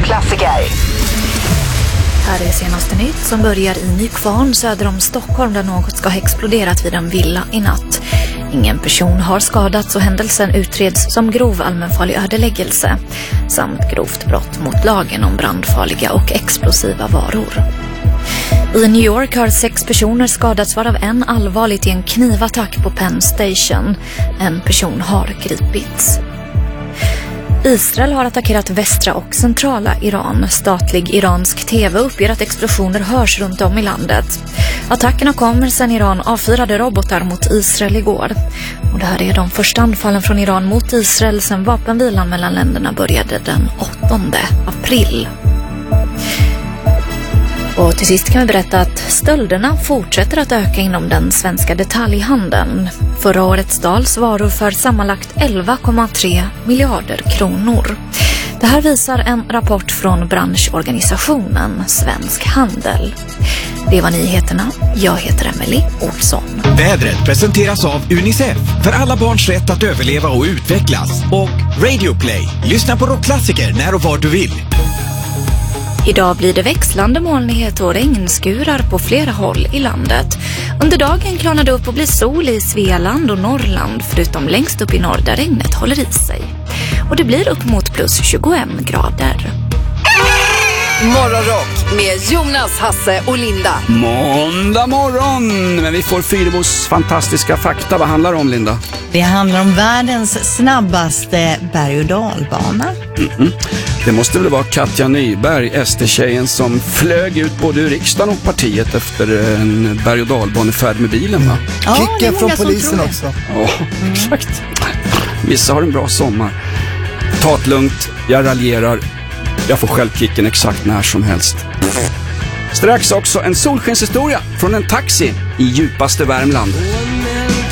rockklassiker. Här är senaste nytt som börjar i Nykvarn söder om Stockholm där något ska ha exploderat vid en villa i natt. Ingen person har skadats och händelsen utreds som grov allmänfarlig ödeläggelse samt grovt brott mot lagen om brandfarliga och explosiva varor. I New York har 6 personer skadats varav en allvarligt i en knivattack på Penn Station. En person har gripits. Israel har attackerat västra och centrala Iran. Statlig iransk tv uppger att explosioner hörs runt om i landet. Attackerna kommer sedan Iran avfyrade robotar mot Israel igår. Och det här är de första anfallen från Iran mot Israel sedan vapenvilan mellan länderna började den 8 april. Och till sist kan vi berätta att stölderna fortsätter att öka inom den svenska detaljhandeln. Förra året stals varor för sammanlagt 11,3 miljarder kronor. Det här visar en rapport från branschorganisationen Svensk Handel. Det var nyheterna. Jag heter Emily Olsson. Vädret presenteras av UNICEF för alla barns rätt att överleva och utvecklas. Och Radio Play. Lyssna på rockklassiker när och var du vill. Idag blir det växlande molnighet och regnskurar på flera håll i landet. Under dagen klarnar det upp och blir sol i Svealand och Norrland, förutom längst upp i norr där regnet håller i sig. Och det blir upp mot plus 21 grader. Morgonrock med Jonas, Hasse och Linda. Måndag morgon, men vi får Fyrebos fantastiska fakta. Vad handlar det om, Linda? Det handlar om världens snabbaste berg- och dalbana. Det måste väl vara Katja Nyberg, SD-tjejen som flög ut både ur riksdagen och partiet efter en berg- och dalbanefärd med bilen, va? Ja, Kicken från polisen också. Ja, exakt. Vissa har en bra sommar. Ta det lugnt, jag raljerar. Jag får själv kicken exakt när som helst. Strax också en solskenshistoria från en taxi i djupaste Värmland.